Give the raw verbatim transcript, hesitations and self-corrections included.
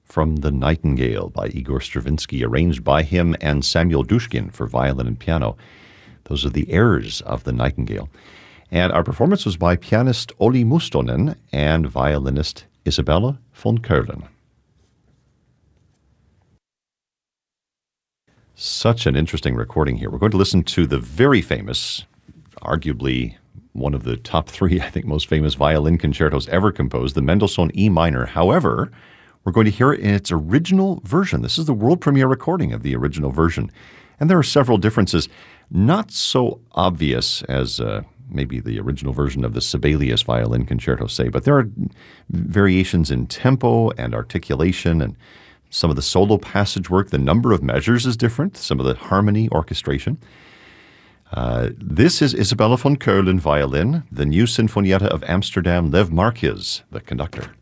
from The Nightingale by Igor Stravinsky, arranged by him and Samuel Dushkin for violin and piano. Those are the airs of The Nightingale. And our performance was by pianist Olli Mustonen and violinist Isabella von Keulen. Such an interesting recording here. We're going to listen to the very famous, arguably one of the top three, I think, most famous violin concertos ever composed, the Mendelssohn E minor. However, we're going to hear it in its original version. This is the world premiere recording of the original version. And there are several differences, not so obvious as uh, maybe the original version of the Sibelius violin concerto, say, but there are variations in tempo and articulation and some of the solo passage work. The number of measures is different, some of the harmony, orchestration. Uh, this is Isabella von Keulen violin, the new Sinfonietta of Amsterdam, Lev Marquez, the conductor.